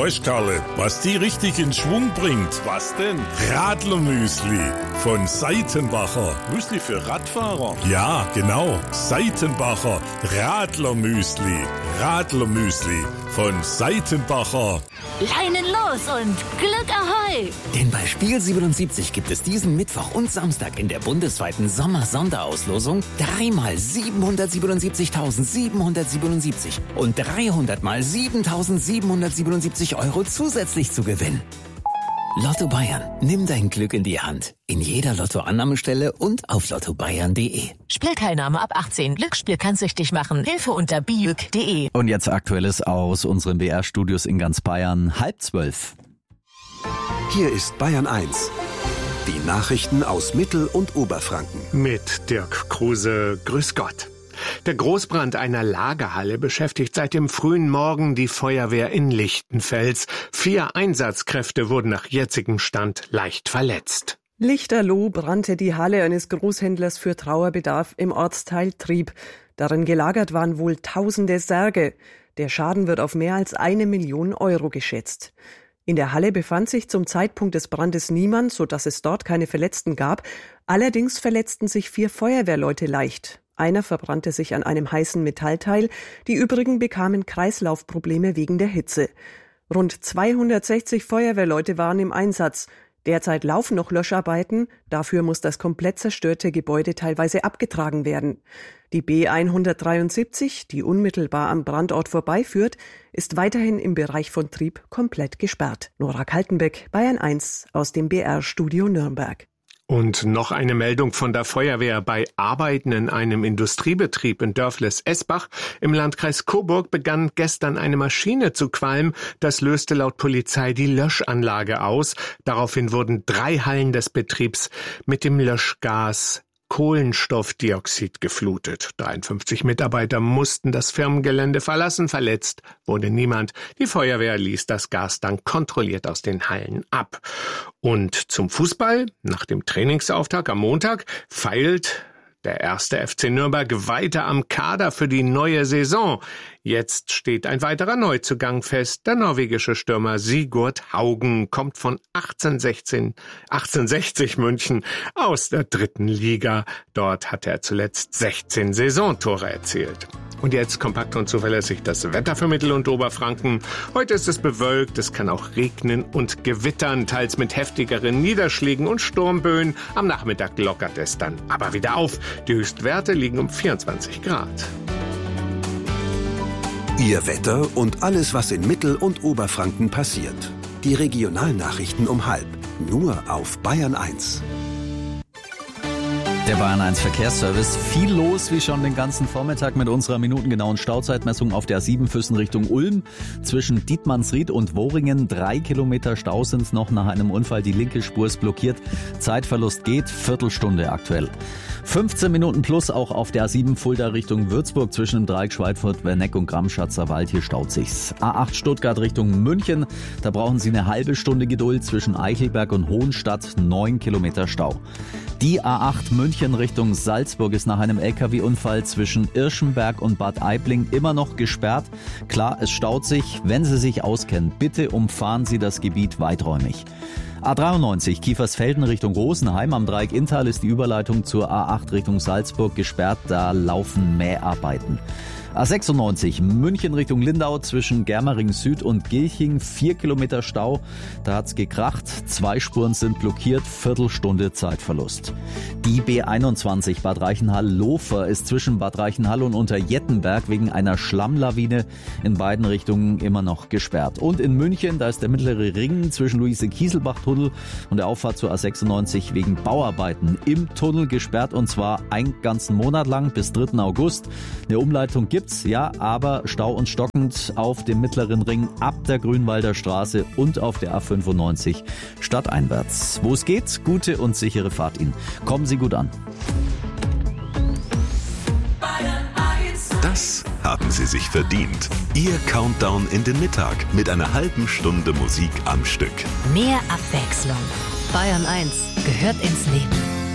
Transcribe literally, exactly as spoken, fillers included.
Weißt, Karle, was die richtig in Schwung bringt? Was denn? Radlermüsli von Seitenbacher. Müsli für Radfahrer? Ja, genau. Seitenbacher Radlermüsli. Radlermüsli von Seitenbacher. Leinen los und Glück Ahoi! Denn bei Spiel siebenundsiebzig gibt es diesen Mittwoch und Samstag in der bundesweiten Sommer-Sonderauslosung dreimal siebenhundertsiebenundsiebzigtausendsiebenhundertsiebenundsiebzig und dreihundert mal siebentausendsiebenhundertsiebenundsiebzig Euro zusätzlich zu gewinnen. Lotto Bayern. Nimm dein Glück in die Hand. In jeder Lottoannahmestelle und auf lotto bayern punkt de. Spielteilnahme ab achtzehn. Glücksspiel kann süchtig machen. Hilfe unter biüg punkt de. Und jetzt Aktuelles aus unseren B R-Studios in ganz Bayern. Halb zwölf. Hier ist Bayern eins. Die Nachrichten aus Mittel- und Oberfranken. Mit Dirk Kruse. Grüß Gott. Der Großbrand einer Lagerhalle beschäftigt seit dem frühen Morgen die Feuerwehr in Lichtenfels. Vier Einsatzkräfte wurden nach jetzigem Stand leicht verletzt. Lichterloh brannte die Halle eines Großhändlers für Trauerbedarf im Ortsteil Trieb. Darin gelagert waren wohl tausende Särge. Der Schaden wird auf mehr als eine Million Euro geschätzt. In der Halle befand sich zum Zeitpunkt des Brandes niemand, sodass es dort keine Verletzten gab. Allerdings verletzten sich vier Feuerwehrleute leicht. Einer verbrannte sich an einem heißen Metallteil, die übrigen bekamen Kreislaufprobleme wegen der Hitze. Rund zweihundertsechzig Feuerwehrleute waren im Einsatz. Derzeit laufen noch Löscharbeiten, dafür muss das komplett zerstörte Gebäude teilweise abgetragen werden. Die B hundertdreiundsiebzig, die unmittelbar am Brandort vorbeiführt, ist weiterhin im Bereich von Trieb komplett gesperrt. Nora Kaltenbeck, Bayern eins aus dem B R-Studio Nürnberg. Und noch eine Meldung von der Feuerwehr. Bei Arbeiten in einem Industriebetrieb in Dörfles-Esbach im Landkreis Coburg begann gestern eine Maschine zu qualmen. Das löste laut Polizei die Löschanlage aus. Daraufhin wurden drei Hallen des Betriebs mit dem Löschgas Kohlenstoffdioxid geflutet. dreiundfünfzig Mitarbeiter mussten das Firmengelände verlassen. Verletzt wurde niemand. Die Feuerwehr ließ das Gas dann kontrolliert aus den Hallen ab. Und zum Fußball. Nach dem Trainingsauftakt am Montag feilt der erste F C Nürnberg weiter am Kader für die neue Saison. Jetzt steht ein weiterer Neuzugang fest. Der norwegische Stürmer Sigurd Haugen kommt von achtzehnhundertsechzig München aus der dritten Liga. Dort hat er zuletzt sechzehn Saisontore erzielt. Und jetzt kompakt und zuverlässig das Wetter für Mittel- und Oberfranken. Heute ist es bewölkt, es kann auch regnen und gewittern, teils mit heftigeren Niederschlägen und Sturmböen. Am Nachmittag lockert es dann aber wieder auf. Die Höchstwerte liegen um vierundzwanzig Grad. Ihr Wetter und alles, was in Mittel- und Oberfranken passiert. Die Regionalnachrichten um halb. Nur auf Bayern eins. Der Bayern eins Verkehrsservice. Viel los, wie schon den ganzen Vormittag mit unserer minutengenauen Stauzeitmessung auf der A sieben Füssen Richtung Ulm. Zwischen Dietmannsried und Woringen drei Kilometer Stau sind noch nach einem Unfall. Die linke Spur ist blockiert. Zeitverlust geht, Viertelstunde aktuell. fünfzehn Minuten plus auch auf der A sieben Fulda Richtung Würzburg zwischen dem Dreieck Schweidfurt, Werneck und Gramschatzer Wald. Hier staut sich's. A acht Stuttgart Richtung München. Da brauchen Sie eine halbe Stunde Geduld zwischen Eichelberg und Hohenstadt. neun Kilometer Stau. Die A acht München Richtung Salzburg ist nach einem L K W-Unfall zwischen Irschenberg und Bad Aibling immer noch gesperrt. Klar, es staut sich. Wenn Sie sich auskennen, bitte umfahren Sie das Gebiet weiträumig. A dreiundneunzig Kiefersfelden Richtung Rosenheim. Am Dreieck Inntal ist die Überleitung zur A acht Richtung Salzburg gesperrt. Da laufen Mäharbeiten. A sechsundneunzig München Richtung Lindau zwischen Germering Süd und Gilching. Vier Kilometer Stau. Da hat's gekracht. Zwei Spuren sind blockiert. Viertelstunde Zeitverlust. Die B einundzwanzig Bad Reichenhall-Lofer ist zwischen Bad Reichenhall und Unterjettenberg wegen einer Schlammlawine in beiden Richtungen immer noch gesperrt. Und in München, da ist der mittlere Ring zwischen Luise-Kieselbach-Tunnel und der Auffahrt zur A sechsundneunzig wegen Bauarbeiten im Tunnel gesperrt, und zwar einen ganzen Monat lang bis dritten August. Eine Umleitung gibt ja, aber Stau und stockend auf dem mittleren Ring ab der Grünwalder Straße und auf der A fünfundneunzig stadteinwärts. Wo es geht, gute und sichere Fahrt Ihnen. Kommen Sie gut an. Das haben Sie sich verdient. Ihr Countdown in den Mittag mit einer halben Stunde Musik am Stück. Mehr Abwechslung. Bayern eins gehört ins Leben.